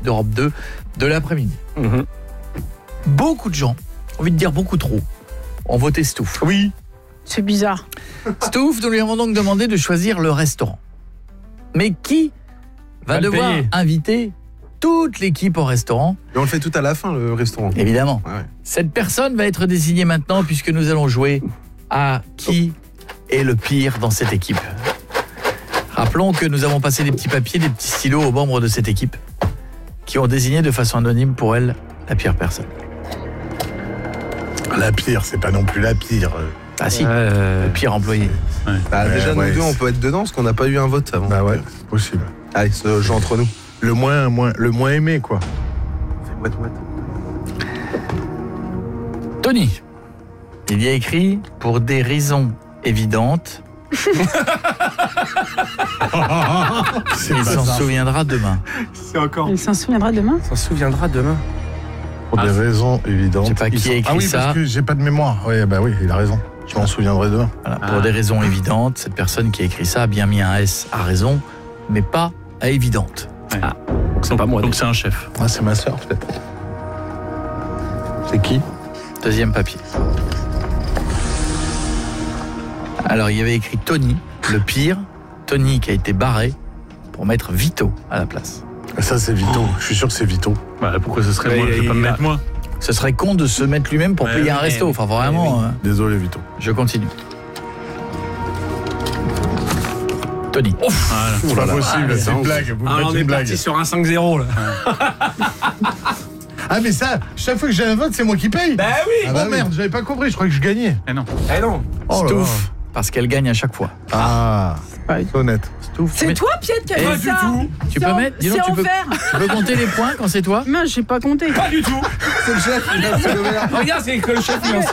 d'Europe 2 de l'après-midi. Beaucoup de gens, envie de dire beaucoup trop, ont voté Stouff. Oui. C'est bizarre. Stouff, nous lui avons donc demandé de choisir le restaurant. Mais qui va devoir inviter toute l'équipe au restaurant? Et on le fait tout à la fin, le restaurant. Évidemment. Ouais. Cette personne va être désignée maintenant puisque nous allons jouer à qui est le pire dans cette équipe. Rappelons que nous avons passé des petits papiers, des petits stylos aux membres de cette équipe qui ont désigné de façon anonyme pour elle la pire personne. La pire, c'est pas non plus la pire. Ah si, le pire employé. Ouais. Bah, déjà, Ouais, nous deux, on peut être dedans parce qu'on n'a pas eu un vote avant. Bah ouais, c'est possible. Allez, ce jeu entre nous. Le moins aimé, quoi. Fais what. Tony, il y a écrit « Pour des raisons évidentes ». Il s'en souviendra demain. C'est encore. Il s'en souviendra demain. On s'en souviendra demain. Pour des raisons évidentes. Je sais pas qui a écrit ah oui, ça. parce que j'ai pas de mémoire. Oui, bah oui, il a raison. Je m'en souviendrai demain. Voilà, pour des raisons évidentes, cette personne qui a écrit ça a bien mis un S à raison, mais pas à évidente. C'est pas moi. Donc c'est un chef. Ah, c'est ma sœur, peut-être. C'est qui? Deuxième papier. Alors, il y avait écrit Tony, le pire. Tony qui a été barré pour mettre Vito à la place. Ça, c'est Vito. Je suis sûr que c'est Vito. Bah, pourquoi ce serait moi? Je vais pas me mettre moi. Ce serait con de se mettre lui-même pour payer un resto. Enfin, vraiment. Désolé, Vito. Je continue. Tony. C'est pas possible, c'est une blague. Vous me faites une blague. sur un 5-0 là. Ah, mais ça, chaque fois que j'ai un vote, c'est moi qui paye. Bah oui. Ah bah merde, j'avais pas compris, je croyais que je gagnais. Eh non. Eh non. Oh là là. Stouff, parce qu'elle gagne à chaque fois. Ah, c'est honnête. Stouff. C'est toi, Piette, qui a Pas fait du ça. tout. Tu peux mettre. Dis donc, C'est tu peux envers. compter les points quand c'est toi? Mais j'ai pas compté. Pas du tout. C'est le chef. Il a fait le verre. Regarde, c'est que le chef.